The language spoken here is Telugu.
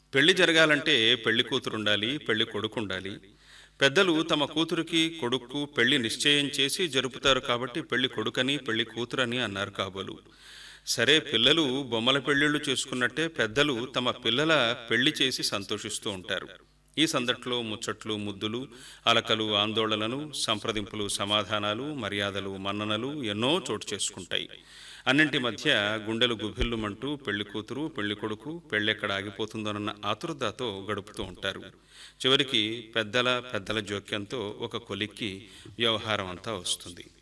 పెళ్లి జరగాలంటే పెళ్లి కూతురుండాలి, పెళ్లి కొడుకుండాలి. పెద్దలు తమ కూతురికి, కొడుక్కు పెళ్లి నిశ్చయం చేసి జరుపుతారు కాబట్టి పెళ్లి కొడుకని, పెళ్లి కూతురని అన్నారు కాబోలు. సరే, పిల్లలు బొమ్మల పెళ్ళిళ్ళు చేసుకున్నట్టే పెద్దలు తమ పిల్లల పెళ్లి చేసి సంతోషిస్తూ ఉంటారు. ఈ సందట్లో ముచ్చట్లు, ముద్దులు, అలకలు, ఆందోళనలు, సంప్రదింపులు, సమాధానాలు, మర్యాదలు, మన్ననలు ఎన్నో చోటు చేసుకుంటాయి. అన్నింటి మధ్య గుండెలు గుభిల్లుమంటూ పెళ్లి కూతురు, పెళ్లి కొడుకు పెళ్ళెక్కడ ఆగిపోతుందోనన్న ఆతురతతో గడుపుతూ ఉంటారు. చివరికి పెద్దల జోక్యంతో ఒక కొలిక్కి వ్యవహారం అంతా వస్తుంది.